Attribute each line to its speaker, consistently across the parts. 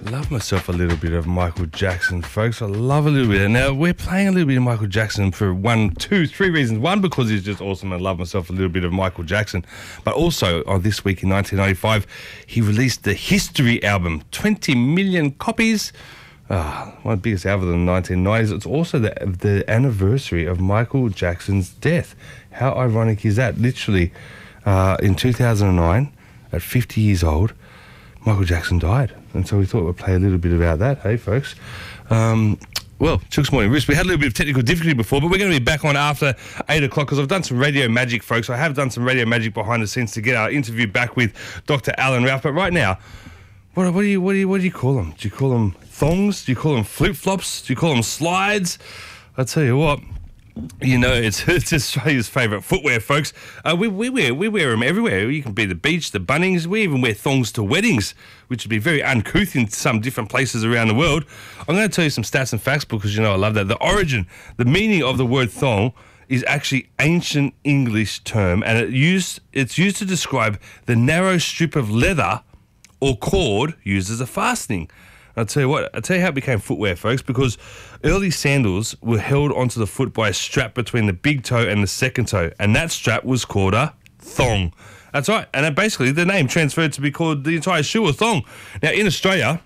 Speaker 1: Love myself a little bit of Michael Jackson, folks. I love a little bit. Now, we're playing a little bit of Michael Jackson for 1, 2, 3 reasons. One, because he's just awesome. I love myself a little bit of Michael Jackson. But also, on this week in 1995, he released the History album, 20 million copies. One of the biggest albums in the 1990s. It's also the anniversary of Michael Jackson's death. How ironic is that? Literally, in 2009, at 50 years old, Michael Jackson died. And so we thought we'd play a little bit about that, hey, folks. Well, Chook's Morning Roost, we had a little bit of technical difficulty before, but we're going to be back on after 8 o'clock because I've done some radio magic, folks. I have done some radio magic behind the scenes to get our interview back with Dr. Alan Ralph. But right now, what do you call them? Do you call them thongs? Do you call them flip-flops? Do you call them slides? I'll tell you what. You know, it's Australia's favourite footwear, folks. We wear them everywhere. You can be the beach, the Bunnings. We even wear thongs to weddings, which would be very uncouth in some different places around the world. I'm going to tell you some stats and facts because, you know, I love that. The origin, the meaning of the word thong is actually ancient English term, and it's used to describe the narrow strip of leather or cord used as a fastening. I'll tell you how it became footwear, folks, because early sandals were held onto the foot by a strap between the big toe and the second toe, and that strap was called a thong. That's right, and basically the name transferred to be called the entire shoe a thong. Now, in Australia,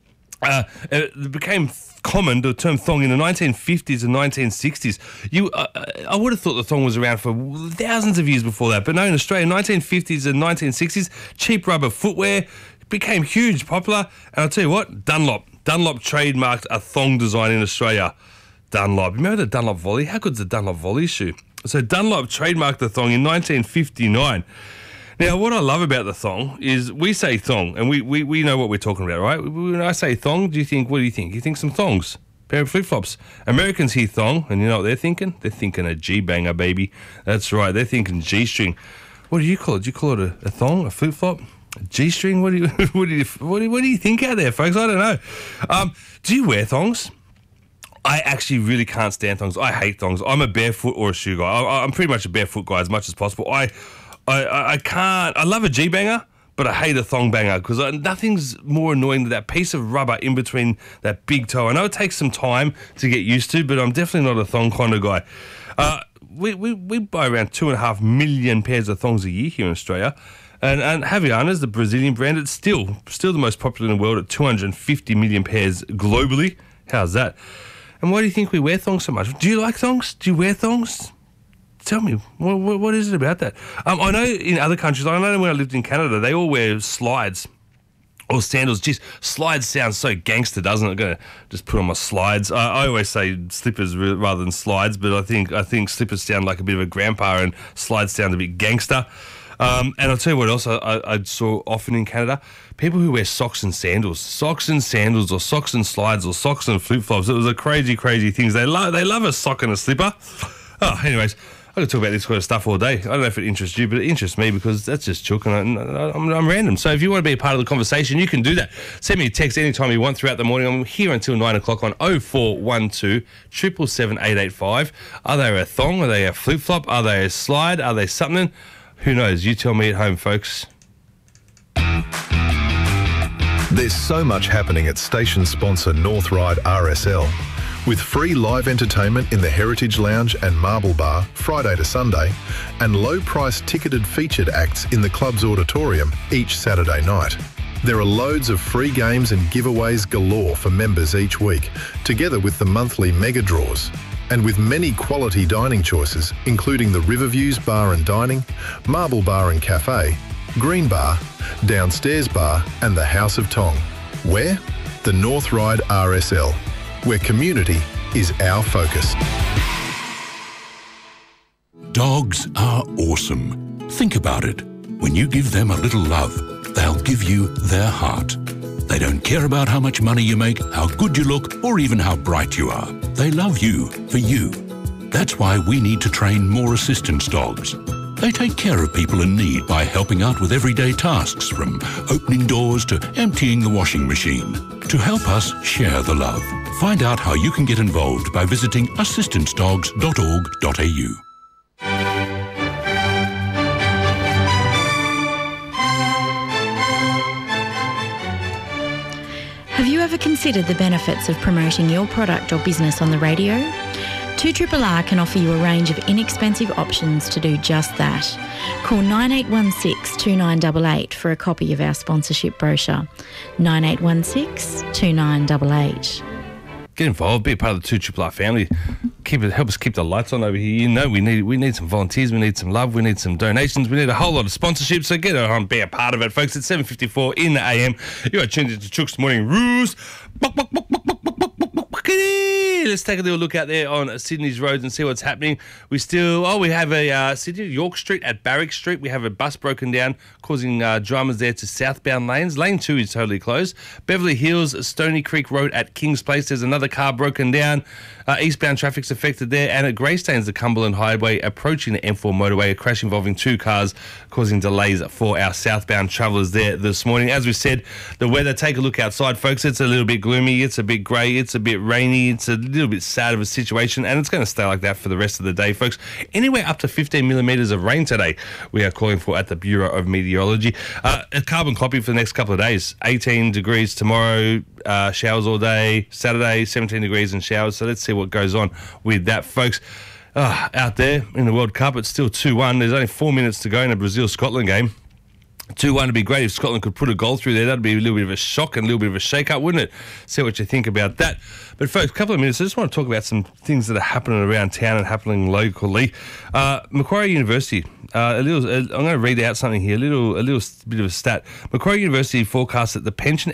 Speaker 1: it became common, the term thong, in the 1950s and 1960s. I would have thought the thong was around for thousands of years before that, but no, in Australia, 1950s and 1960s, cheap rubber footwear became huge, popular, and I'll tell you what, Dunlop trademarked a thong design in Australia. Dunlop, remember the Dunlop Volley? How good's the Dunlop Volley shoe? So Dunlop trademarked the thong in 1959. Now, what I love about the thong is we say thong, and we know what we're talking about, right? When I say thong, what do you think? You think some thongs, pair of flip-flops. Americans hear thong, and you know what they're thinking? They're thinking a G-banger, baby. That's right, they're thinking G-string. What do you call it? Do you call it a thong, a flip-flop? G-string? What do you think out there, folks? I don't know. Do you wear thongs? I actually really can't stand thongs. I hate thongs. I'm a barefoot or a shoe guy. I'm pretty much a barefoot guy as much as possible. I can't. I love a G-banger, but I hate a thong banger because nothing's more annoying than that piece of rubber in between that big toe. I know it takes some time to get used to, but I'm definitely not a thong kind of guy. We buy around 2.5 million pairs of thongs a year here in Australia. And Havaianas, the Brazilian brand, it's still the most popular in the world at 250 million pairs globally. How's that? And why do you think we wear thongs so much? Do you like thongs? Do you wear thongs? Tell me, what is it about that? I know in other countries, I know when I lived in Canada, they all wear slides or sandals. Geez, slides sounds so gangster, doesn't it? I'm going to just put on my slides. I always say slippers rather than slides, but I think slippers sound like a bit of a grandpa and slides sound a bit gangster. And I'll tell you what else I saw often in Canada. People who wear socks and sandals or socks and slides or socks and flip-flops. It was a crazy thing. They love a sock and a slipper. Oh, anyways, I could talk about this kind of stuff all day. I don't know if it interests you, but it interests me because that's just chook and I'm random. So if you want to be a part of the conversation, you can do that. Send me a text anytime you want throughout the morning. I'm here until 9 o'clock on 0412 777 885. Are they a thong? Are they a flip-flop? Are they a slide? Are they something? Who knows? You tell me at home, folks.
Speaker 2: There's so much happening at station sponsor North Ryde RSL. With free live entertainment in the Heritage Lounge and Marble Bar Friday to Sunday, and low-priced ticketed featured acts in the club's auditorium each Saturday night. There are loads of free games and giveaways galore for members each week, together with the monthly mega draws. And with many quality dining choices, including the Riverviews Bar and Dining, Marble Bar and Cafe, Green Bar, Downstairs Bar and the House of Tong. Where? The North Ryde RSL, where community is our focus.
Speaker 3: Dogs are awesome. Think about it. When you give them a little love, they'll give you their heart. They don't care about how much money you make, how good you look, or even how bright you are. They love you for you. That's why we need to train more assistance dogs. They take care of people in need by helping out with everyday tasks, from opening doors to emptying the washing machine. To help us share the love. Find out how you can get involved by visiting assistancedogs.org.au.
Speaker 4: Have you ever considered the benefits of promoting your product or business on the radio? 2RRR can offer you a range of inexpensive options to do just that. Call 9816 2988 for a copy of our sponsorship brochure. 9816 2988.
Speaker 1: Get involved, be a part of the 2RRR family. Help us keep the lights on over here. You know we need some volunteers, we need some love, we need some donations, we need a whole lot of sponsorship. So get on, be a part of it, folks. It's 7:54 in the AM. You are tuned into Chook's Morning Ruse. Let's take a little look out there on Sydney's roads and see what's happening. We have a Sydney York Street at Barrack Street. We have a bus broken down, causing dramas there to southbound lanes. Lane 2 is totally closed. Beverly Hills, Stony Creek Road at Kings Place. There's another car broken down. Eastbound traffic's affected there. And at Greystanes, the Cumberland Highway, approaching the M4 motorway, a crash involving 2 cars, causing delays for our southbound travellers there this morning. As we said, the weather, take a look outside, folks. It's a little bit gloomy. It's a bit grey. It's a bit rainy. It's a little bit sad of a situation, and it's going to stay like that for the rest of the day, folks. Anywhere up to 15 millimetres of rain today, we are calling for at the Bureau of Meteorology. A carbon copy for the next couple of days. 18 degrees tomorrow, showers all day. Saturday, 17 degrees and showers. So let's see what goes on with that, folks. Out there in the World Cup, it's still 2-1. There's only 4 minutes to go in a Brazil-Scotland game. 2-1 would be great if Scotland could put a goal through there. That'd be a little bit of a shock and a little bit of a shake-up, wouldn't it? See what you think about that. But folks, a couple of minutes, I just want to talk about some things that are happening around town and happening locally. Macquarie University, I'm going to read out something here, a little bit of a stat. Macquarie University forecasts that the pension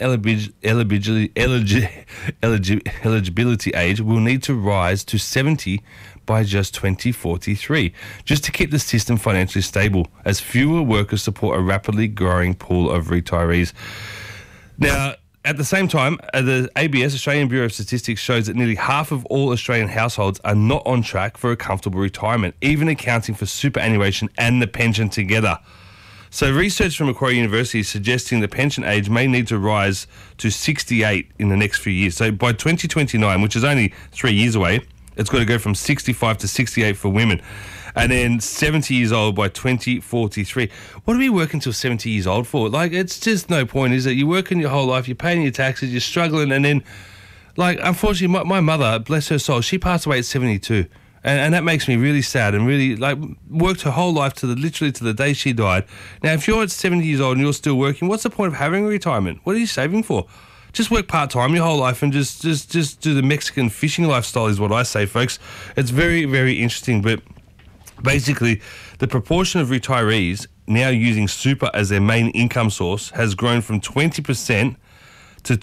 Speaker 1: eligibility age will need to rise to 70 by just 2043, just to keep the system financially stable, as fewer workers support a rapidly growing pool of retirees. Now, at the same time, the ABS, Australian Bureau of Statistics, shows that nearly half of all Australian households are not on track for a comfortable retirement, even accounting for superannuation and the pension together. So research from Macquarie University is suggesting the pension age may need to rise to 68 in the next few years. So by 2029, which is only 3 years away, it's got to go from 65 to 68 for women. And then 70 years old by 2043. What are we working till 70 years old for? Like, it's just no point, is it? You're working your whole life, you're paying your taxes, you're struggling, and then, like, unfortunately, my mother, bless her soul, she passed away at 72. And that makes me really sad, and really, like, worked her whole life literally to the day she died. Now, if you're at 70 years old and you're still working, what's the point of having a retirement? What are you saving for? Just work part-time your whole life and just do the Mexican fishing lifestyle is what I say, folks. It's very, very interesting. But basically, the proportion of retirees now using super as their main income source has grown from 20% to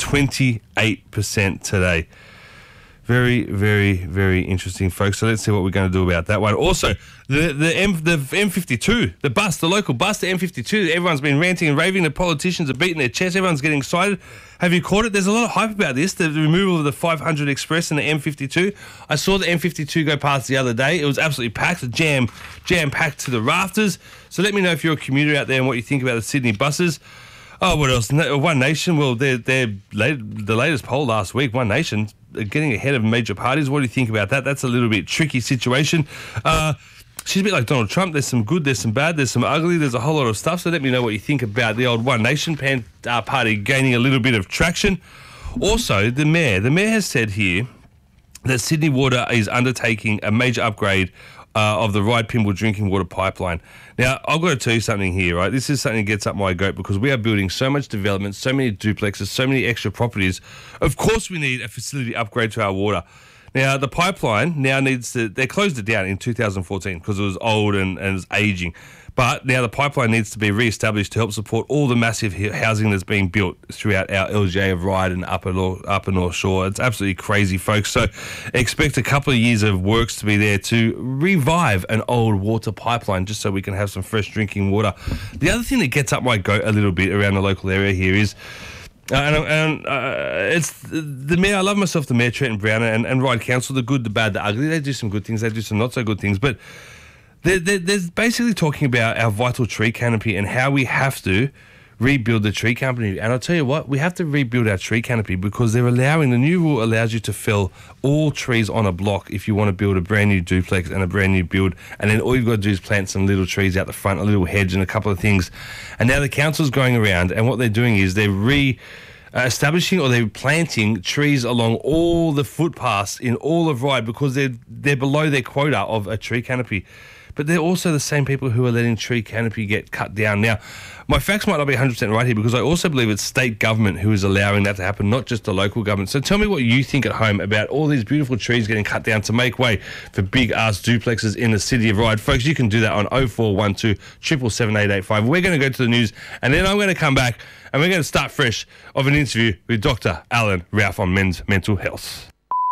Speaker 1: 28% today. Very, very, very interesting, folks. So let's see what we're going to do about that one. Also, the M52, the bus, the local bus, the M52, everyone's been ranting and raving. The politicians are beating their chests. Everyone's getting excited. Have you caught it? There's a lot of hype about this, the removal of the 500 Express and the M52. I saw the M52 go past the other day. It was absolutely packed, jam-packed to the rafters. So let me know if you're a commuter out there and what you think about the Sydney buses. Oh, what else? One Nation, well, the latest poll last week, One Nation getting ahead of major parties. What do you think about that? That's a little bit tricky situation. She's a bit like Donald Trump. There's some good, there's some bad, there's some ugly, there's a whole lot of stuff. So let me know what you think about the old One Nation party gaining a little bit of traction. Also, the mayor has said here that Sydney Water is undertaking a major upgrade of the Ryde Pymble drinking water pipeline. Now, I've got to tell you something here, right? This is something that gets up my goat because we are building so much development, so many duplexes, so many extra properties. Of course, we need a facility upgrade to our water. Now, the pipeline now they closed it down in 2014 because it was old and it was aging. But now the pipeline needs to be re-established to help support all the massive housing that's being built throughout our LGA of Ryde and Upper North Shore. It's absolutely crazy, folks. So expect a couple of years of works to be there to revive an old water pipeline just so we can have some fresh drinking water. The other thing that gets up my goat a little bit around the local area here is it's the mayor. I love myself, the mayor, Trenton Brown, and Ryde Council, the good, the bad, the ugly. They do some good things. They do some not so good things. But there's basically talking about our vital tree canopy and how we have to rebuild the tree canopy. And I'll tell you what, we have to rebuild our tree canopy because the new rule allows you to fell all trees on a block if you want to build a brand new duplex and a brand new build. And then all you've got to do is plant some little trees out the front, a little hedge and a couple of things. And now the council's going around and what they're doing is they're establishing or they're planting trees along all the footpaths in all of Ryde because they're below their quota of a tree canopy. But they're also the same people who are letting tree canopy get cut down. Now, my facts might not be 100% right here because I also believe it's state government who is allowing that to happen, not just the local government. So tell me what you think at home about all these beautiful trees getting cut down to make way for big-ass duplexes in the city of Ryde. Folks, you can do that on 0412 777 885. We're going to go to the news and then I'm going to come back and we're going to start fresh of an interview with Dr. Alan Ralph on men's mental health.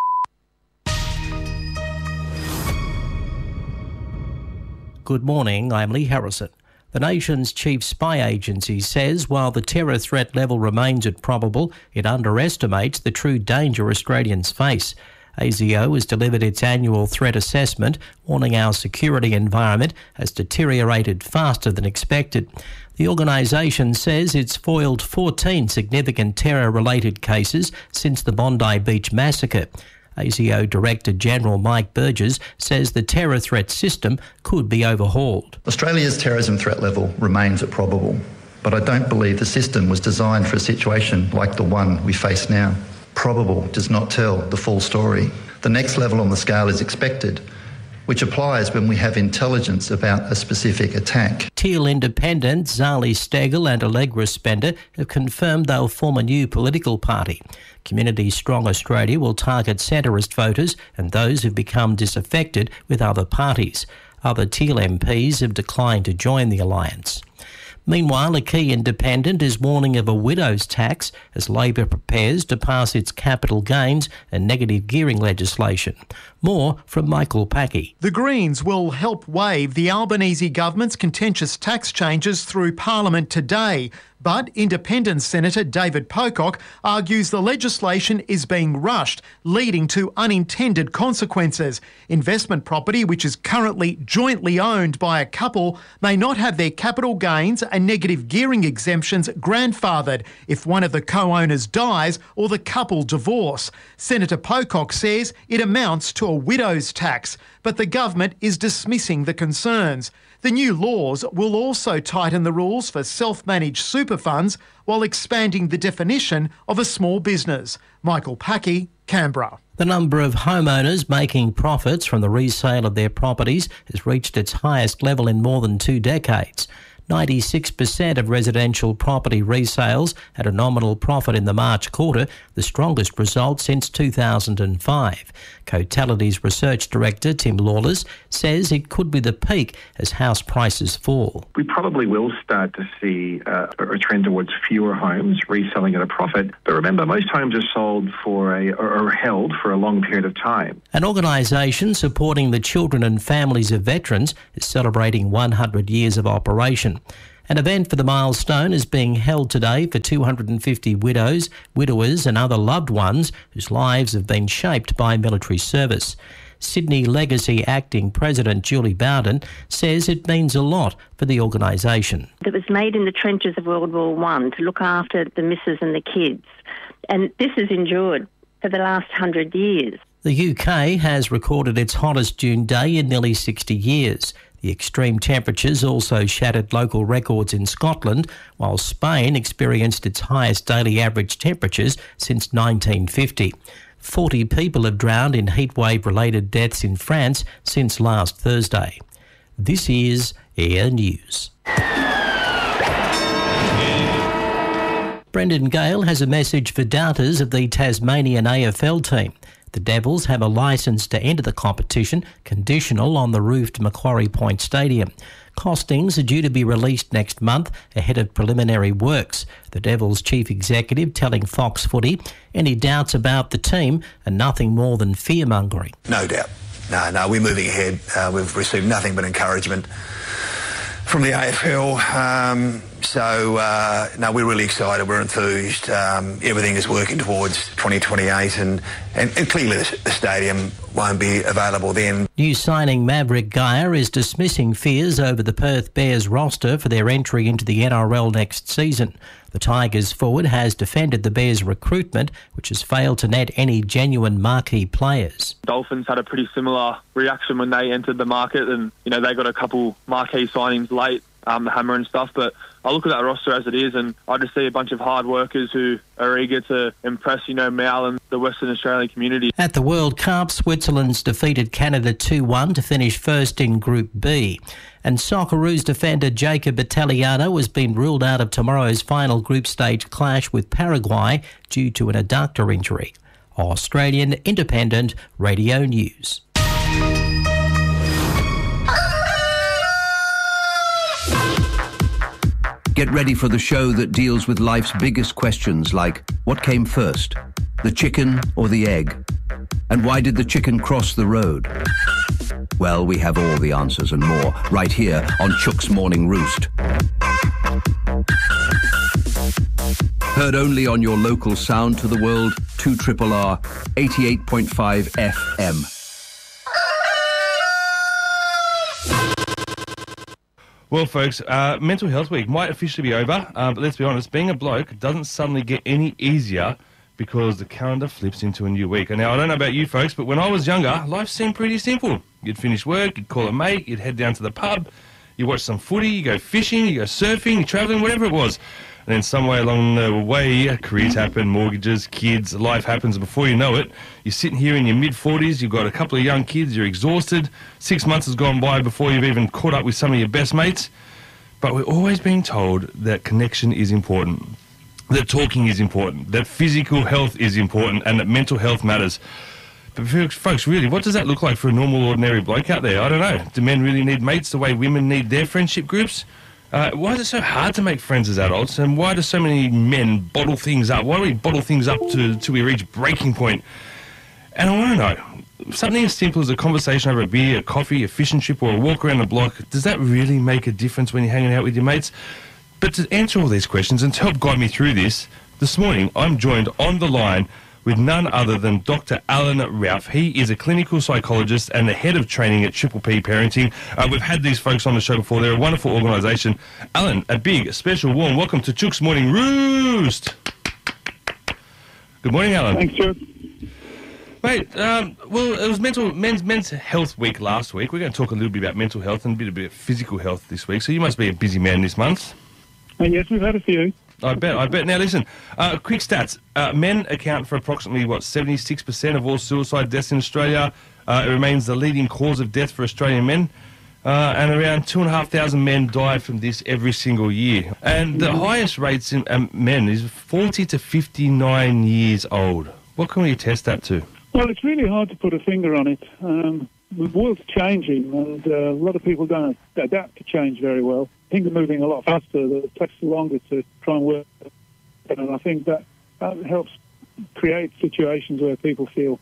Speaker 5: Good morning, I'm Lee Harrison. The nation's chief spy agency says while the terror threat level remains at probable, it underestimates the true danger Australians face. ASIO has delivered its annual threat assessment, warning our security environment has deteriorated faster than expected. The organisation says it's foiled 14 significant terror-related cases since the Bondi Beach massacre. ASIO Director General Mike Burgess says the terror threat system could be overhauled.
Speaker 6: Australia's terrorism threat level remains at probable, but I don't believe the system was designed for a situation like the one we face now. Probable does not tell the full story. The next level on the scale is expected, which applies when we have intelligence about a specific attack.
Speaker 5: Teal independent Zali Steggall and Allegra Spender have confirmed they'll form a new political party. Community Strong Australia will target centrist voters and those who've become disaffected with other parties. Other Teal MPs have declined to join the alliance. Meanwhile, a key independent is warning of a widow's tax as Labor prepares to pass its capital gains and negative gearing legislation. More from Michael Packy.
Speaker 7: The Greens will help waive the Albanese government's contentious tax changes through Parliament today. But Independent Senator David Pocock argues the legislation is being rushed, leading to unintended consequences. Investment property, which is currently jointly owned by a couple, may not have their capital gains and negative gearing exemptions grandfathered if one of the co-owners dies or the couple divorce. Senator Pocock says it amounts to a widow's tax, but the government is dismissing the concerns. The new laws will also tighten the rules for self-managed super funds while expanding the definition of a small business. Michael Packy, Canberra.
Speaker 5: The number of homeowners making profits from the resale of their properties has reached its highest level in more than 2 decades. 96% of residential property resales had a nominal profit in the March quarter, the strongest result since 2005. Cotality's research director, Tim Lawless, says it could be the peak as house prices fall.
Speaker 8: We probably will start to see a trend towards fewer homes reselling at a profit. But remember, most homes are sold or held for a long period of time.
Speaker 5: An organisation supporting the children and families of veterans is celebrating 100 years of operation. An event for the milestone is being held today for 250 widows, widowers and other loved ones whose lives have been shaped by military service. Sydney Legacy Acting President Julie Bowden says it means a lot for the organisation.
Speaker 9: It was made in the trenches of World War I to look after the missus and the kids, and this has endured for the last 100 years.
Speaker 5: The UK has recorded its hottest June day in nearly 60 years. The extreme temperatures also shattered local records in Scotland, while Spain experienced its highest daily average temperatures since 1950. 40 people have drowned in heatwave-related deaths in France since last Thursday. This is Air News. Brendan Gale has a message for doubters of the Tasmanian AFL team. The Devils have a licence to enter the competition, conditional on the roofed Macquarie Point Stadium. Costings are due to be released next month ahead of preliminary works. The Devils' chief executive telling Fox Footy any doubts about the team are nothing more than fear-mongering.
Speaker 10: No doubt. No, we're moving ahead. We've received nothing but encouragement from the AFL. No, we're really excited. We're enthused. Everything is working towards 2028 and clearly the stadium won't be available then.
Speaker 5: New signing Maverick Geyer is dismissing fears over the Perth Bears roster for their entry into the NRL next season. The Tigers forward has defended the Bears' recruitment, which has failed to net any genuine marquee players.
Speaker 11: Dolphins had a pretty similar reaction when they entered the market and, they got a couple marquee signings late, the Hammer and stuff, but I look at that roster as it is, and I just see a bunch of hard workers who are eager to impress, Mal and the Western Australian community.
Speaker 5: At the World Cup, Switzerland's defeated Canada 2-1 to finish first in Group B. And Socceroos defender Jacob Italiano has been ruled out of tomorrow's final group stage clash with Paraguay due to an adductor injury. Australian Independent Radio News.
Speaker 12: Get ready for the show that deals with life's biggest questions like, what came first, the chicken or the egg? And why did the chicken cross the road? Well, we have all the answers and more right here on Chook's Morning Roost. Heard only on your local sound to the world, 2RRR 88.5 FM.
Speaker 1: Well, folks, Mental Health Week might officially be over, but let's be honest, being a bloke doesn't suddenly get any easier because the calendar flips into a new week. And now, I don't know about you folks, but when I was younger, life seemed pretty simple. You'd finish work, you'd call a mate, you'd head down to the pub, you watch some footy, you go fishing, you go surfing, you travelling, whatever it was. And then some way along the way, careers happen, mortgages, kids, life happens, and before you know it, you're sitting here in your mid-40s, you've got a couple of young kids, you're exhausted, 6 months has gone by before you've even caught up with some of your best mates. But we're always being told that connection is important, that talking is important, that physical health is important, and that mental health matters. But folks, really, what does that look like for a normal, ordinary bloke out there? I don't know. Do men really need mates the way women need their friendship groups? Why is it so hard to make friends as adults? And why do so many men bottle things up? Why do we bottle things up till we reach breaking point? And I want to know, something as simple as a conversation over a beer, a coffee, a fishing trip, or a walk around the block, does that really make a difference when you're hanging out with your mates? But to answer all these questions and to help guide me through this morning, I'm joined on the line with none other than Dr. Alan Ralph. He is a clinical psychologist and the head of training at Triple P Parenting. We've had these folks on the show before. They're a wonderful organisation. Alan, a big, special, warm welcome to Chook's Morning Roost. Good morning, Alan.
Speaker 13: Thanks, Stuart.
Speaker 1: Mate, well, it was Men's Health Week last week. We're going to talk a little bit about mental health and a bit of physical health this week. So you must be a busy man this month.
Speaker 13: Yes, we've had a few.
Speaker 1: I bet. Now, listen, quick stats. Men account for approximately, 76% of all suicide deaths in Australia. It remains the leading cause of death for Australian men. And around 2,500 men die from this every single year. And the highest rates in men is 40 to 59 years old. What can we attest that to?
Speaker 13: Well, it's really hard to put a finger on it. The world's changing, and a lot of people don't adapt to change very well. Things are moving a lot faster. It takes longer to try and work. And I think that helps create situations where people feel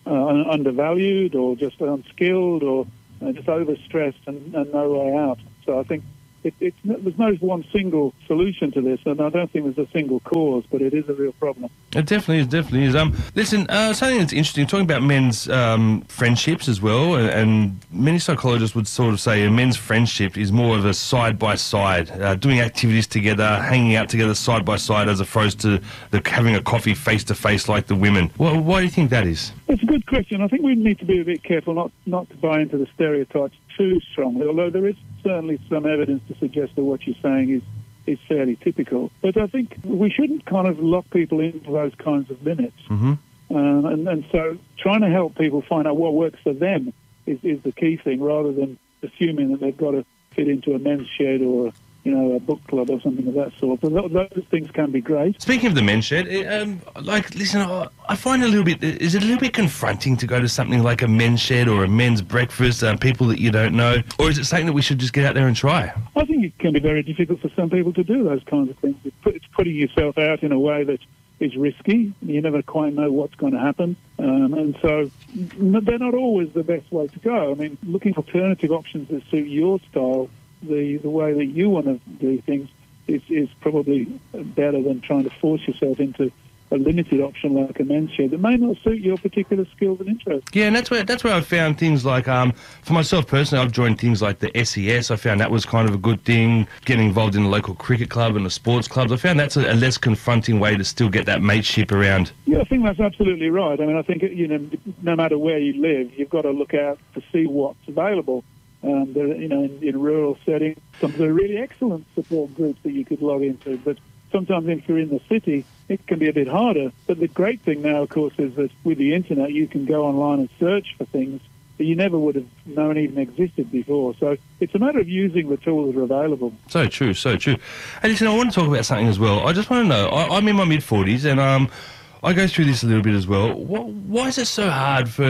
Speaker 13: undervalued or just unskilled or just overstressed and no way out. So I think there's no one single solution to this, and I don't think there's a single cause, but it is a real problem.
Speaker 1: It definitely is. Listen, something that's interesting, talking about men's friendships as well, and many psychologists would sort of say a men's friendship is more of a side-by-side, doing activities together, hanging out together side-by-side, as opposed to having a coffee face-to-face like the women. Why do you think that is?
Speaker 13: It's a good question. I think we need to be a bit careful not to buy into the stereotypes too strongly, although there is certainly some evidence to suggest that what you're saying is fairly typical. But I think we shouldn't kind of lock people into those kinds of limits.
Speaker 1: Mm-hmm.
Speaker 13: And so trying to help people find out what works for them is the key thing, rather than assuming that they've got to fit into a men's shed or a book club or something of that sort. But those things can be great.
Speaker 1: Speaking of the men's shed, listen, I find is it a little bit confronting to go to something like a men's shed or a men's breakfast, people that you don't know? Or is it something that we should just get out there and try?
Speaker 13: I think it can be very difficult for some people to do those kinds of things. It's putting yourself out in a way that is risky. You never quite know what's going to happen. And so they're not always the best way to go. I mean, looking for alternative options that suit your style, the way that you want to do things is probably better than trying to force yourself into a limited option like a men's shed that may not suit your particular skills and interests.
Speaker 1: Yeah, and that's where I've found things like, for myself personally, I've joined things like the SES. I found that was kind of a good thing, getting involved in the local cricket club and the sports clubs. I found that's a less confronting way to still get that mateship around.
Speaker 13: Yeah, I think that's absolutely right. I mean, I think, no matter where you live, you've got to look out to see what's available. They're, in rural settings. Some of the really excellent support groups that you could log into. But sometimes if you're in the city, it can be a bit harder. But the great thing now, of course, is that with the internet, you can go online and search for things that you never would have known even existed before. So it's a matter of using the tools that are available.
Speaker 1: So true, so true. And listen, I want to talk about something as well. I just want to know, I'm in my mid-40s and I go through this a little bit as well. Why is it so hard for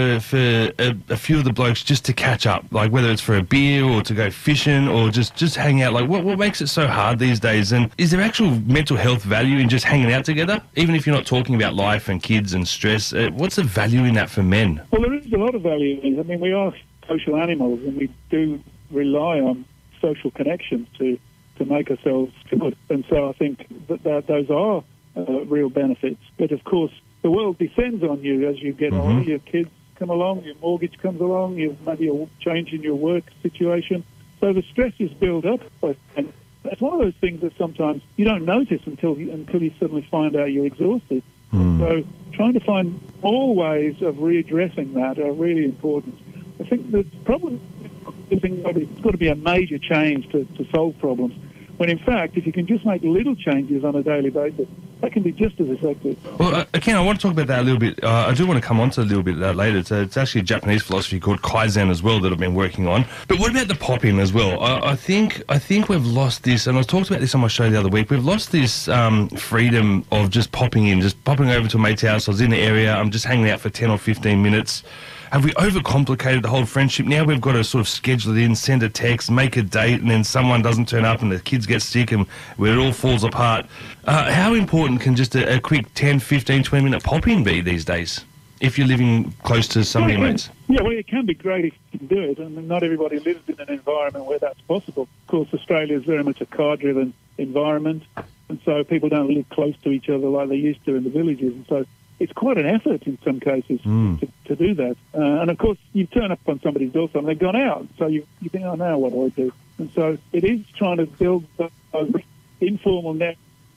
Speaker 1: a few of the blokes just to catch up? Like whether it's for a beer or to go fishing or just hang out. Like what makes it so hard these days? And is there actual mental health value in just hanging out together? Even if you're not talking about life and kids and stress, what's the value in that for men?
Speaker 13: Well, there is a lot of value in it. I mean, we are social animals and we do rely on social connections to make ourselves good. And so I think that those are real benefits. But of course, the world descends on you as you get older. Your kids come along, your mortgage comes along, maybe a change in your work situation. So the stress is built up. And that's one of those things that sometimes you don't notice until you suddenly find out you're exhausted. So trying to find more ways of readdressing that are really important. I think the problem is it's got to be a major change to solve problems. When in fact, if you can just make little changes on a daily basis, that can be just as effective.
Speaker 1: Well, Ken, I want to talk about that a little bit. I do want to come on to a little bit of that later. It's actually a Japanese philosophy called Kaizen as well that I've been working on. But what about the pop-in as well? I think we've lost this, and I talked about this on my show the other week. We've lost this freedom of just popping over to a mate's house. I was in the area. I'm just hanging out for 10 or 15 minutes. Have we overcomplicated the whole friendship? Now we've got to sort of schedule it in, send a text, make a date, and then someone doesn't turn up and the kids get sick and where it all falls apart. How important can just a quick 10, 15, 20-minute pop-in be these days if you're living close to some of your mates?
Speaker 13: Yeah, well, it can be great if you can do it. I mean, not everybody lives in an environment where that's possible. Of course, Australia is very much a car-driven environment, and so people don't live close to each other like they used to in the villages, and so it's quite an effort in some cases to do that. And of course, you turn up on somebody's doorstep and they've gone out. So you think, oh, now what do I do? And so it is trying to build those informal networks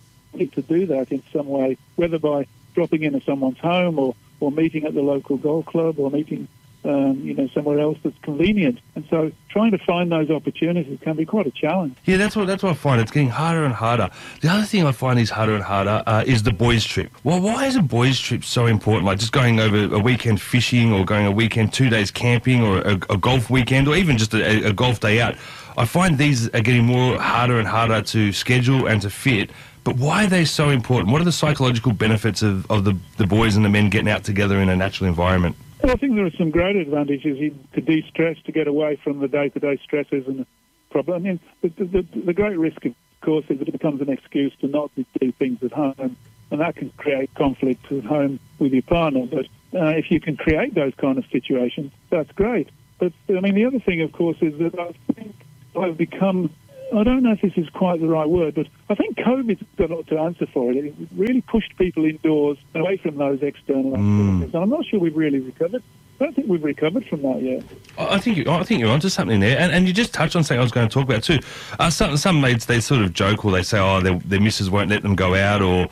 Speaker 13: to do that in some way, whether by dropping into someone's home or meeting at the local golf club or meeting somewhere else that's convenient. And so trying to find those opportunities can be quite a challenge.
Speaker 1: Yeah, that's what I find. It's getting harder and harder. The other thing I find is harder and harder is the boys' trip. Well, why is a boys' trip so important? Like just going over a weekend fishing or going a weekend 2 days camping or a golf weekend or even just a golf day out. I find these are getting more harder and harder to schedule and to fit. But why are they so important? What are the psychological benefits of the boys and the men getting out together in a natural environment?
Speaker 13: Well, I think there are some great advantages to de-stress, to get away from the day-to-day stresses and problems. I mean, the great risk, of course, is that it becomes an excuse to not do things at home, and that can create conflict at home with your partner. But if you can create those kind of situations, that's great. But, I mean, the other thing, of course, is that I think I've become... I don't know if this is quite the right word, but I think COVID's got a lot to answer for it. It really pushed people indoors away from those external activities. And I'm not sure we've really recovered. I don't think we've recovered from that yet.
Speaker 1: I think you're onto something there, and you just touched on something I was going to talk about too. Some mates, they sort of joke or they say, oh, their missus won't let them go out, or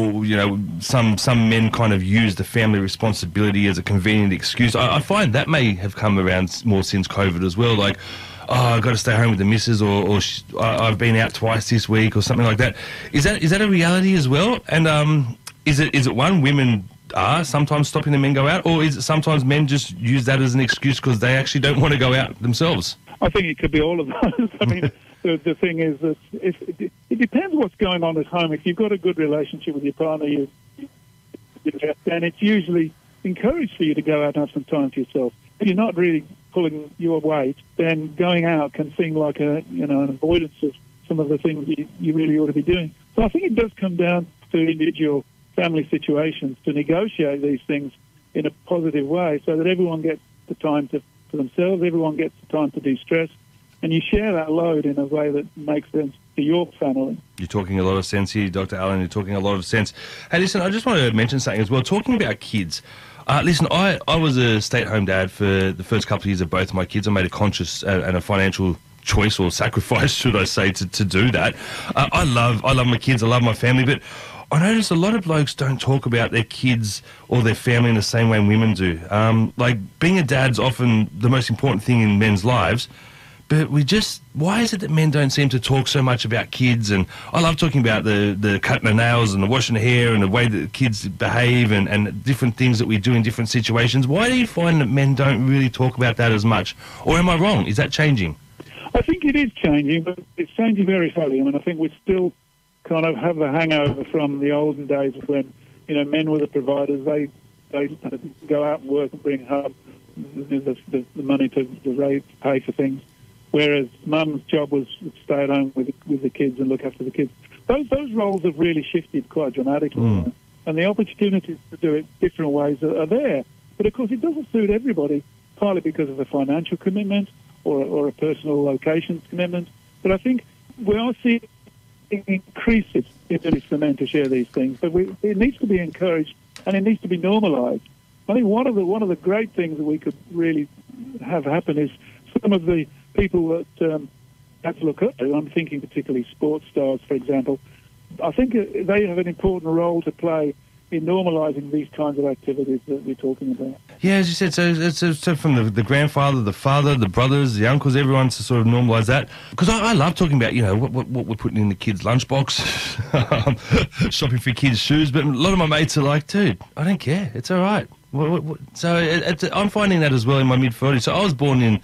Speaker 1: some men kind of use the family responsibility as a convenient excuse. I find that may have come around more since COVID as well, like, oh, I've got to stay home with the missus, or I've been out twice this week, or something like that. Is that a reality as well? And is it one, women are sometimes stopping the men go out, or is it sometimes men just use that as an excuse because they actually don't want to go out themselves?
Speaker 13: I think it could be all of those. I mean, the thing is that it depends what's going on at home. If you've got a good relationship with your partner, then it's usually encouraged for you to go out and have some time to yourself. If you're not really pulling your weight, then going out can seem like an avoidance of some of the things you really ought to be doing. So I think it does come down to individual family situations to negotiate these things in a positive way so that everyone gets the time for themselves, everyone gets the time to de-stress, and you share that load in a way that makes sense for your family.
Speaker 1: You're talking a lot of sense here, Dr. Allen. You're talking a lot of sense. Hey, listen, I just want to mention something as well. Talking about kids, listen, I was a stay-at-home dad for the first couple of years of both my kids. I made a conscious and a financial choice or sacrifice, should I say, to do that. I love my kids. I love my family, but I notice a lot of blokes don't talk about their kids or their family in the same way women do. Like, being a dad's often the most important thing in men's lives, But why is it that men don't seem to talk so much about kids? And I love talking about the cutting the nails and the washing the hair and the way that kids behave and different things that we do in different situations. Why do you find that men don't really talk about that as much? Or am I wrong? Is that changing?
Speaker 13: I think it is changing, but it's changing very slowly. I mean, I think we still kind of have the hangover from the olden days when, men were the providers. They go out and work and bring home the money to pay for things, whereas mum's job was to stay at home with the kids and look after the kids. Those roles have really shifted quite dramatically, and the opportunities to do it different ways are there. But of course, it doesn't suit everybody, partly because of a financial commitment or a personal locations commitment. But I think we are seeing increases in for men to share these things. But it needs to be encouraged and it needs to be normalised. I think one of the great things that we could really have happen is some of the people that have to look up to. I'm thinking particularly sports stars, for example. I think they have an important role to play in normalising these kinds of activities that we're talking about.
Speaker 1: Yeah, as you said, so from the grandfather, the father, the brothers, the uncles, everyone to sort of normalise that. Because I love talking about, what we're putting in the kids' lunchbox, shopping for kids' shoes, but a lot of my mates are like, dude, I don't care, it's all right. So I'm finding that as well in my mid-40s. So I was born in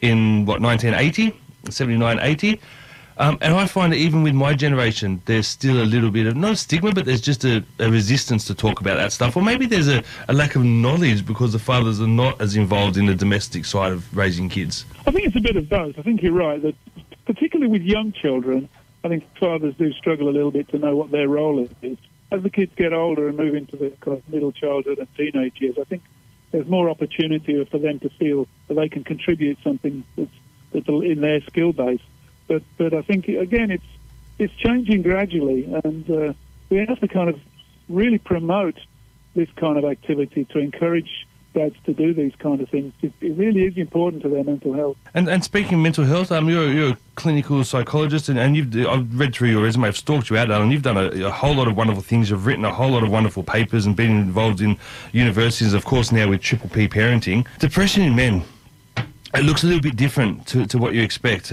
Speaker 1: 1980, 79, 80. And I find that even with my generation, there's still a little bit of, not a stigma, but there's just a resistance to talk about that stuff. Or maybe there's a lack of knowledge because the fathers are not as involved in the domestic side of raising kids.
Speaker 13: I think it's a bit of both. I think you're right, that particularly with young children, I think fathers do struggle a little bit to know what their role is. As the kids get older and move into the kind of middle childhood and teenage years, I think there's more opportunity for them to feel that they can contribute something that's in their skill base. But I think, again, it's changing gradually, and we have to kind of really promote this kind of activity to encourage dads to do these kind of things. It really is important to their mental health. And
Speaker 1: speaking of mental health, you're a clinical psychologist, and I've read through your resume, I've stalked you out, and you've done a whole lot of wonderful things. You've written a whole lot of wonderful papers and been involved in universities, of course, now with Triple P Parenting. Depression in men, it looks a little bit different to what you expect.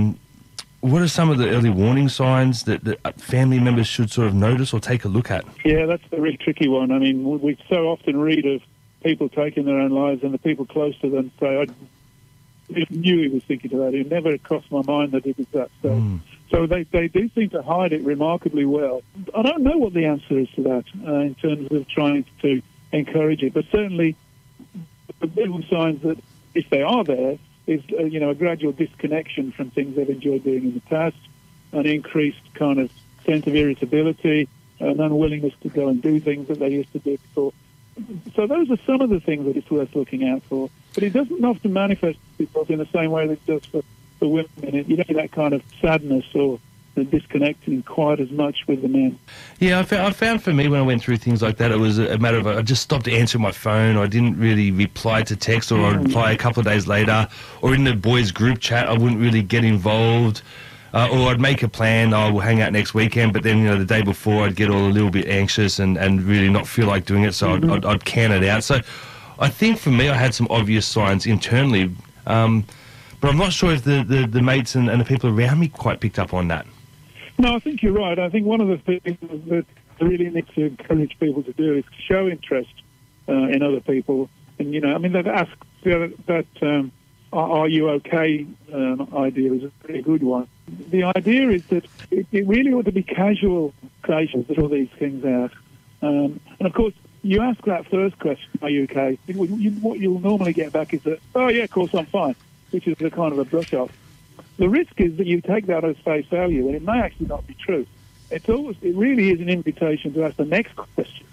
Speaker 1: What are some of the early warning signs that family members should sort of notice or take a look at?
Speaker 13: Yeah, that's a really tricky one. I mean, we so often read of people taking their own lives, and the people close to them say, I knew he was thinking of that. It never crossed my mind that it was that. So they do seem to hide it remarkably well. I don't know what the answer is to that in terms of trying to encourage it, but certainly the little signs that, if they are there, is a gradual disconnection from things they've enjoyed doing in the past, an increased kind of sense of irritability, an unwillingness to go and do things that they used to do before. So those are some of the things that it's worth looking out for. But it doesn't often manifest itself in the same way that it does for women. You don't get that kind of sadness or the disconnecting quite as much with the men.
Speaker 1: Yeah, I found for me when I went through things like that, it was a matter of I just stopped answering my phone. I didn't really reply to text, or I'd reply a couple of days later. Or in the boys' group chat, I wouldn't really get involved. Or I'd make a plan, we'll hang out next weekend, but then, the day before I'd get all a little bit anxious and really not feel like doing it, so I'd can it out. So I think for me I had some obvious signs internally, but I'm not sure if the mates and the people around me quite picked up on that.
Speaker 13: No, I think you're right. I think one of the things that I really need to encourage people to do is to show interest in other people. And, they've asked that are you okay idea is a pretty good one. The idea is that it really ought to be casual conversations that all these things out. And, of course, you ask that first question, are you okay? What you'll normally get back is that, oh, yeah, of course, I'm fine, which is a kind of a brush-off. The risk is that you take that as face value, and it may actually not be true. It really is an invitation to ask the next question,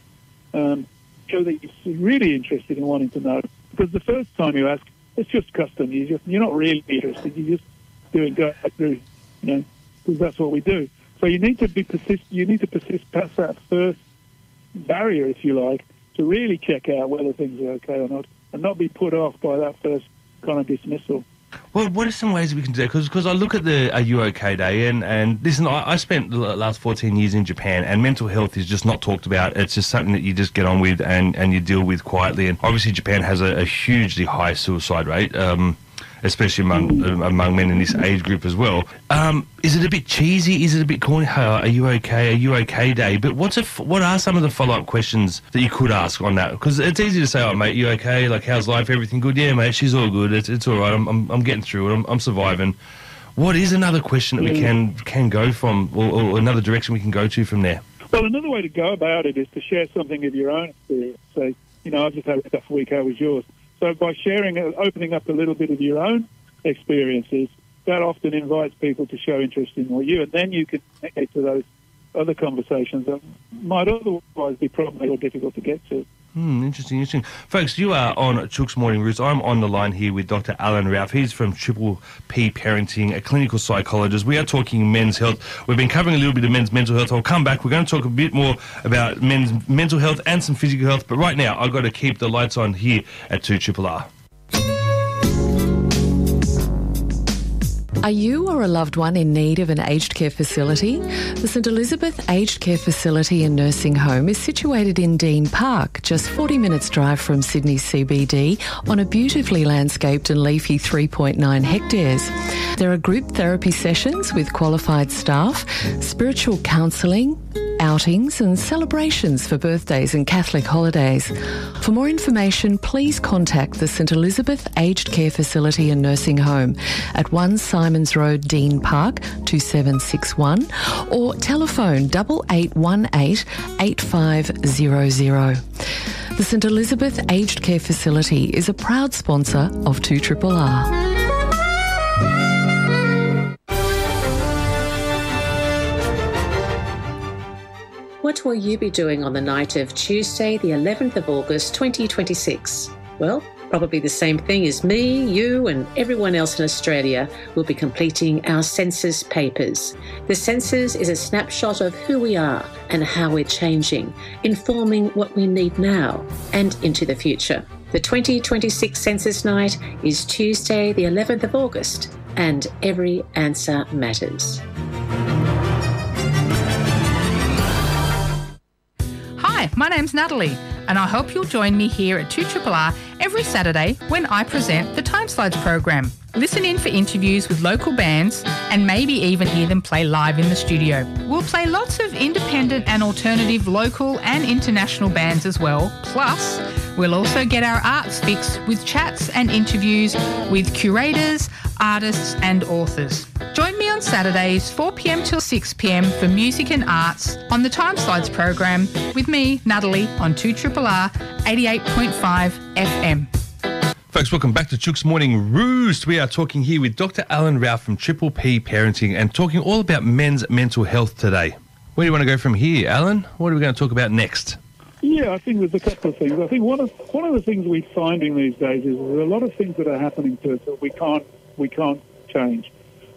Speaker 13: show that you're really interested in wanting to know. Because the first time you ask, it's just custom. You're not really interested. You're just doing go through, because that's what we do. So you need to persist past that first barrier, if you like, to really check out whether things are okay or not, and not be put off by that first kind of dismissal.
Speaker 1: Well, what are some ways we can do that? Because I look at the Are You OK Day, and listen, I spent the last 14 years in Japan, and mental health is just not talked about. It's just something that you just get on with and you deal with quietly. And obviously Japan has a hugely high suicide rate. especially among men in this age group as well. Is it a bit cheesy? Is it a bit corny? Hey, are you okay? Are you okay, Dave? But what are some of the follow-up questions that you could ask on that? Because it's easy to say, oh, mate, you okay? Like, how's life? Everything good? Yeah, mate, she's all good. It's all right. I'm getting through it. I'm surviving. What is another question that we can go from, or another direction we can go to from there?
Speaker 13: Well, another way to go about it is to share something of your own experience. Say, I've just had a tough week, how was yours? So by sharing, opening up a little bit of your own experiences, that often invites people to show interest in what you, and then you can get to those other conversations that might otherwise be probably more difficult to get to.
Speaker 1: Interesting. Folks, you are on Chook's Morning Roost. I'm on the line here with Dr. Alan Ralph. He's from Triple P Parenting, a clinical psychologist. We are talking men's health. We've been covering a little bit of men's mental health. I'll come back. We're going to talk a bit more about men's mental health and some physical health. But right now, I've got to keep the lights on here at 2RRR.
Speaker 14: Are you or a loved one in need of an aged care facility? The St Elizabeth Aged Care Facility and Nursing Home is situated in Dean Park, just 40 minutes drive from Sydney CBD, on a beautifully landscaped and leafy 3.9 hectares. There are group therapy sessions with qualified staff, spiritual counselling, outings and celebrations for birthdays and Catholic holidays. For more information, please contact the St Elizabeth Aged Care Facility and Nursing Home at 1 Simons Road, Dean Park, 2761, or telephone 8818 8500. The St Elizabeth Aged Care Facility is a proud sponsor of 2RRR.
Speaker 15: What will you be doing on the night of Tuesday, the 11th of August, 2026? Well, probably the same thing as me, you and everyone else in Australia will be completing our census papers. The census is a snapshot of who we are and how we're changing, informing what we need now and into the future. The 2026 census night is Tuesday, the 11th of August, and every answer matters.
Speaker 16: Hi, my name's Natalie, and I hope you'll join me here at 2RRR every Saturday when I present the Time Slides program. Listen in for interviews with local bands and maybe even hear them play live in the studio. We'll play lots of independent and alternative local and international bands as well. Plus, we'll also get our arts fix with chats and interviews with curators, artists and authors. Join me on Saturdays 4 p.m. till 6 p.m. for music and arts on the Time Slides program with me, Natalie, on 2RRR 88.5 FM.
Speaker 1: Folks, welcome back to Chook's Morning Roost. We are talking here with Dr. Alan Ralph from Triple P Parenting and talking all about men's mental health today. Where do you want to go from here, Alan? What are we going to talk about next?
Speaker 13: Yeah, I think there's a couple of things. I think one of the things we're finding these days is there's a lot of things that are happening to us that we can't change.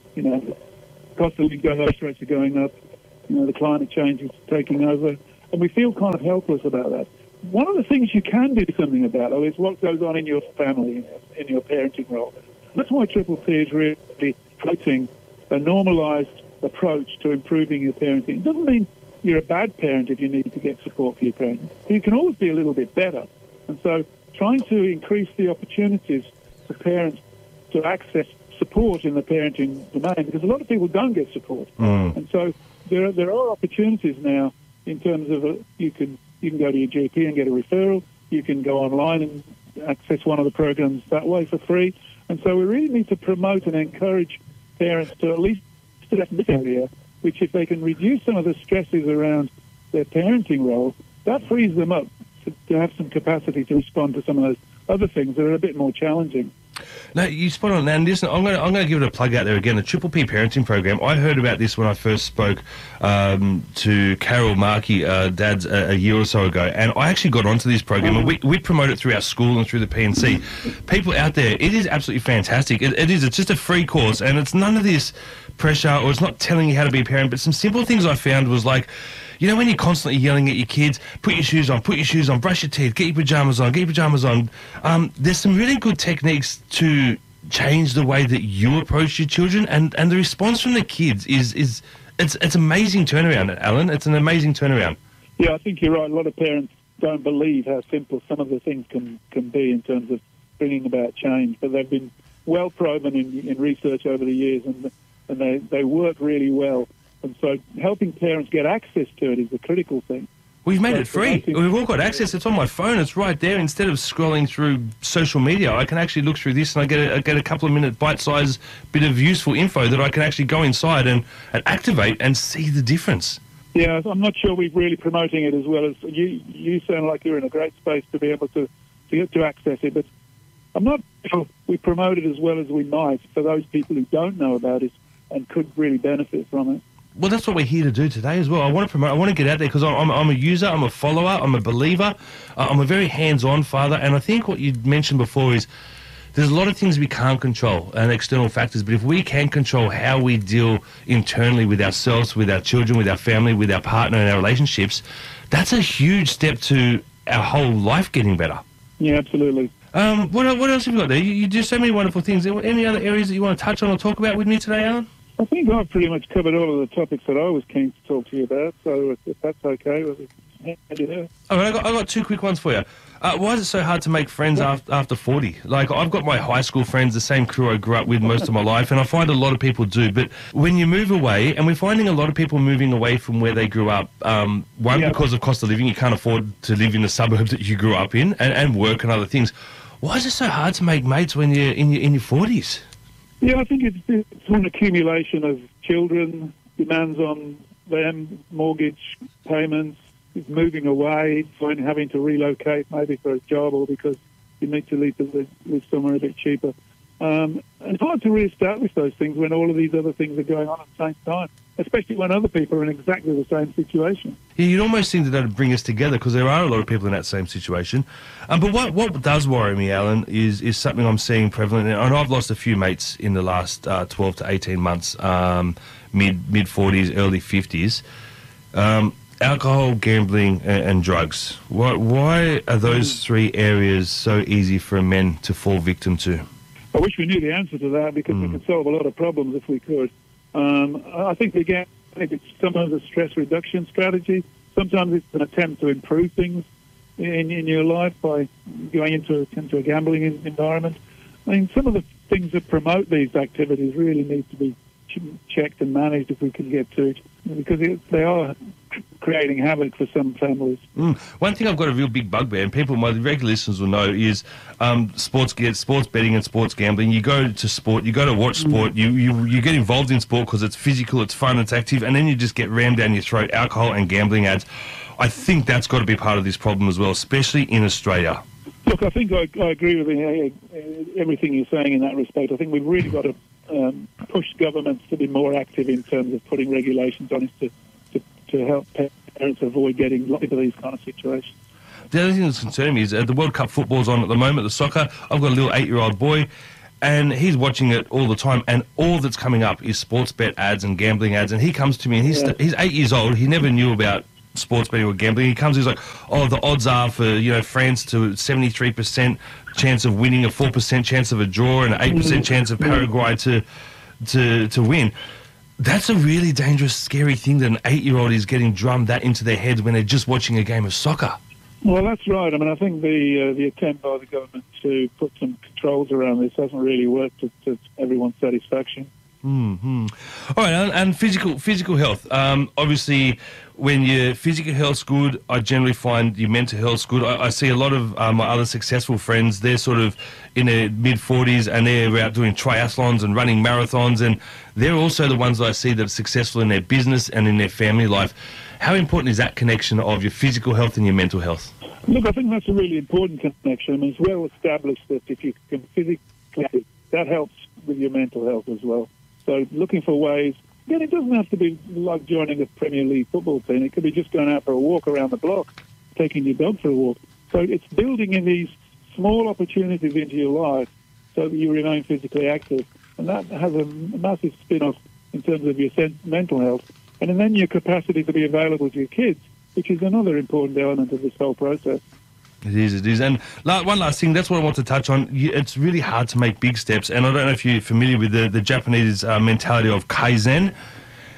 Speaker 13: Cost of living rates are going up. The climate change is taking over, and we feel kind of helpless about that. One of the things you can do something about, though, is what goes on in your family, in your parenting role. That's why Triple P is really promoting a normalised approach to improving your parenting. It doesn't mean you're a bad parent if you need to get support for your parenting. You can always be a little bit better. And so trying to increase the opportunities for parents to access support in the parenting domain, because a lot of people don't get support. And so there are opportunities now in terms of you can go to your GP and get a referral. You can go online and access one of the programs that way for free. And so we really need to promote and encourage parents to at least start in this area, which if they can reduce some of the stresses around their parenting role, that frees them up to have some capacity to respond to some of those other things that are a bit more challenging.
Speaker 1: No, you spot on. And listen, I'm going to give it a plug out there again. The Triple P Parenting Program. I heard about this when I first spoke to Carol Markey, Dad's, a year or so ago, and I actually got onto this program, and we promote it through our school and through the PNC. People out there, it is absolutely fantastic. It is. It's just a free course, and it's none of this pressure, or it's not telling you how to be a parent, but some simple things I found was like, when you're constantly yelling at your kids, put your shoes on, brush your teeth, get your pajamas on, there's some really good techniques to change the way that you approach your children, and the response from the kids is it's amazing turnaround, Alan. It's an amazing turnaround.
Speaker 13: Yeah, I think you're right. A lot of parents don't believe how simple some of the things can be in terms of bringing about change, but they've been well proven in research over the years, and they work really well. And so helping parents get access to it is the critical thing.
Speaker 1: We've made it free. We've all got access. It's on my phone. It's right there. Instead of scrolling through social media, I can actually look through this and I get a couple of minute bite-sized bit of useful info that I can actually go inside and activate and see the difference.
Speaker 13: Yeah, I'm not sure we're really promoting it as well as you. You sound like you're in a great space to be able to access it, but I'm not sure we promote it as well as we might for those people who don't know about it and could really benefit from it.
Speaker 1: Well, that's what we're here to do today as well. I want to promote. I want to get out there because I'm a user, I'm a follower, I'm a believer, I'm a very hands-on father. And I think what you mentioned before is there's a lot of things we can't control and external factors. But if we can control how we deal internally with ourselves, with our children, with our family, with our partner, and our relationships, that's a huge step to our whole life getting better.
Speaker 13: Yeah, absolutely.
Speaker 1: What else have you got there? You do so many wonderful things. Any other areas that you want to touch on or talk about with me today, Alan?
Speaker 13: I think I've pretty much covered all of the topics that I was keen to talk to you about, so if that's okay. Yeah.
Speaker 1: All right, I got two quick ones for you. Why is it so hard to make friends after 40? Like, I've got my high school friends, the same crew I grew up with most of my life, and I find a lot of people do. But when you move away, and we're finding a lot of people moving away from where they grew up, because of cost of living, you can't afford to live in the suburbs that you grew up in, and work and other things. Why is it so hard to make mates when you're in your 40s?
Speaker 13: Yeah, I think it's an accumulation of children, demands on them, mortgage payments, moving away, having to relocate maybe for a job or because you need to live somewhere a bit cheaper. And it's hard to re-establish those things when all of these other things are going on at the same time, especially when other people are in exactly the same situation.
Speaker 1: Yeah, you'd almost think that would bring us together because there are a lot of people in that same situation. But what does worry me, Alan, is something I'm seeing prevalent. And I've lost a few mates in the last 12 to 18 months, mid-40s, early 50s. Alcohol, gambling, and drugs. Why are those three areas so easy for men to fall victim to?
Speaker 13: I wish we knew the answer to that because we could solve a lot of problems if we could. I think, again, it's sometimes a stress reduction strategy. Sometimes it's an attempt to improve things in your life by going into a gambling environment. I mean, some of the things that promote these activities really need to be checked and managed if we can get to it, because they are creating havoc for some families.
Speaker 1: One thing I've got a real big bugbear, and my regular listeners will know, is sports betting and sports gambling. You go to sport, you go to watch sport, you get involved in sport because it's physical, it's fun, it's active, and then you just get rammed down your throat alcohol and gambling ads. I think that's got to be part of this problem as well, especially in Australia.
Speaker 13: Look, I think I agree with everything you're saying in that respect. I think we've really got to push governments to be more active in terms of putting regulations on it to help parents avoid getting into these kind of situations.
Speaker 1: The other thing that's concerning me is the World Cup football's on at the moment, the soccer. I've got a little 8-year-old boy, and he's watching it all the time, and all that's coming up is sports bet ads and gambling ads, and he comes to me, and he's 8 years old. He never knew about sports betting or gambling. He comes, he's like, oh, the odds are for France to 73% chance of winning, a 4% chance of a draw, and an 8% chance of Paraguay to win. That's a really dangerous, scary thing that an 8-year-old is getting drummed that into their heads when they're just watching a game of soccer.
Speaker 13: Well, that's right. I mean, I think the attempt by the government to put some controls around this hasn't really worked to everyone's satisfaction.
Speaker 1: All right, and physical health. Obviously, when your physical health's good, I generally find your mental health's good. I see a lot of my other successful friends, they're sort of in their mid-40s and they're out doing triathlons and running marathons, and they're also the ones that I see that are successful in their business and in their family life. How important is that connection of your physical health and your mental health?
Speaker 13: Look, I think that's a really important connection. I mean, it's well established that if you can physically, that helps with your mental health as well. So looking for ways, again, it doesn't have to be like joining a Premier League football team. It could be just going out for a walk around the block, taking your dog for a walk. So it's building in these small opportunities into your life so that you remain physically active. And that has a massive spin-off in terms of your mental health. And then your capacity to be available to your kids, which is another important element of this whole process.
Speaker 1: It is. And one last thing, that's what I want to touch on. It's really hard to make big steps, and I don't know if you're familiar with the Japanese mentality of Kaizen.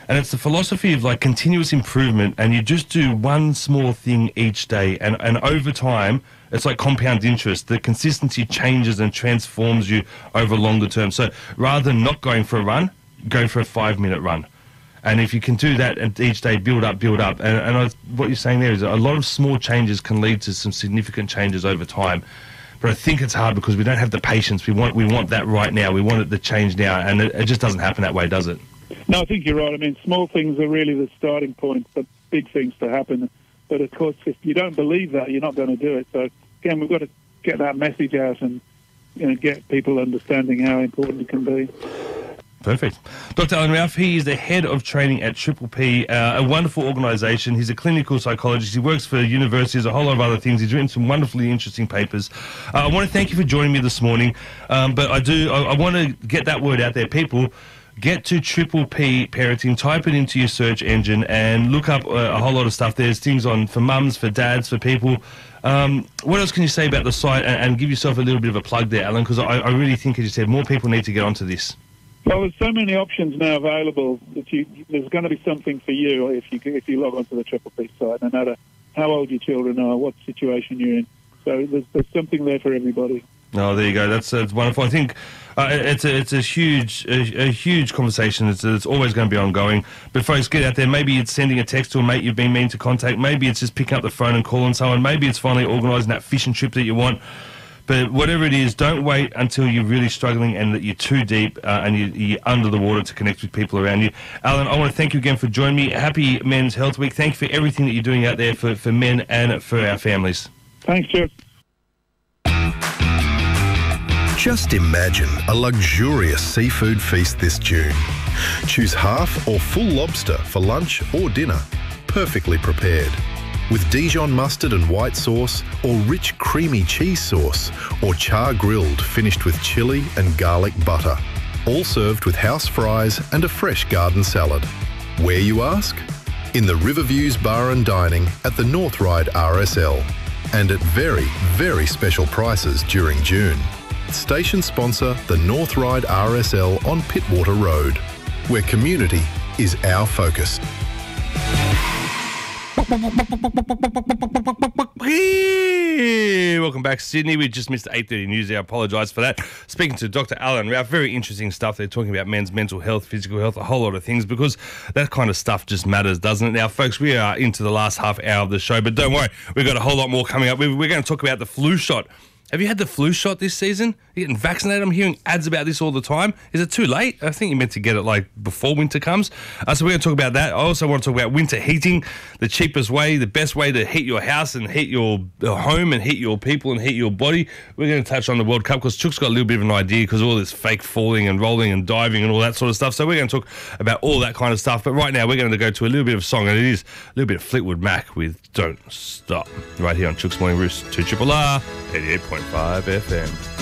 Speaker 1: And it's the philosophy of like continuous improvement, and you just do one small thing each day, and over time, it's like compound interest. The consistency changes and transforms you over longer term. So rather than not going for a run, go for a 5-minute run. And if you can do that and each day, build up. What you're saying there is a lot of small changes can lead to some significant changes over time. But I think it's hard because we don't have the patience. We want that right now. We want it to change now, and it just doesn't happen that way, does it?
Speaker 13: No, I think you're right. I mean, small things are really the starting point for big things to happen. But, of course, if you don't believe that, you're not going to do it. So, again, we've got to get that message out and get people understanding how important it can be.
Speaker 1: Perfect. Dr. Alan Ralph, he is the head of training at Triple P, a wonderful organisation. He's a clinical psychologist. He works for universities, a whole lot of other things. He's written some wonderfully interesting papers. I want to thank you for joining me this morning, but I want to get that word out there. People, get to Triple P Parenting, type it into your search engine and look up a whole lot of stuff. There's things on for mums, for dads, for people. What else can you say about the site and give yourself a little bit of a plug there, Alan, because I really think, as you said, more people need to get onto this.
Speaker 13: Well, there's so many options now available that there's going to be something for you if you log onto the Triple P site, no matter how old your children are, what situation you're in. So there's something there for everybody.
Speaker 1: Oh, there you go. That's wonderful. I think it's a huge conversation. It's always going to be ongoing. But folks, get out there. Maybe it's sending a text to a mate you've been meaning to contact. Maybe it's just picking up the phone and calling someone. Maybe it's finally organising that fishing trip that you want. But whatever it is, don't wait until you're really struggling and that you're too deep and you're under the water to connect with people around you. Alan, I want to thank you again for joining me. Happy Men's Health Week. Thank you for everything that you're doing out there for men and for our families.
Speaker 13: Thanks, Jeff.
Speaker 2: Just imagine a luxurious seafood feast this June. Choose half or full lobster for lunch or dinner, perfectly prepared. With Dijon mustard and white sauce, or rich creamy cheese sauce, or char grilled finished with chilli and garlic butter. All served with house fries and a fresh garden salad. Where, you ask? In the Riverviews Bar and Dining at the North Ryde RSL. And at very, very special prices during June. Station sponsor the North Ryde RSL on Pittwater Road, where community is our focus.
Speaker 1: Hey, welcome back, Sydney. We just missed the 8:30 news. I apologise for that. Speaking to Dr. Alan Ralph, very interesting stuff. They're talking about men's mental health, physical health, a whole lot of things, because that kind of stuff just matters, doesn't it? Now, folks, we are into the last half hour of the show, but don't worry, we've got a whole lot more coming up. We're going to talk about the flu shot. Have you had the flu shot this season? Are you getting vaccinated? I'm hearing ads about this all the time. Is it too late? I think you're meant to get it like before winter comes. So we're going to talk about that. I also want to talk about winter heating, the cheapest way, the best way to heat your house and heat your home and heat your people and heat your body. We're going to touch on the World Cup because Chook's got a little bit of an idea because all this fake falling and rolling and diving and all that sort of stuff. So we're going to talk about all that kind of stuff. But right now we're going to go to a little bit of song, and it is a little bit of Fleetwood Mac with Don't Stop. Right here on Chook's Morning Roost, 2RRR, 88.5 FM.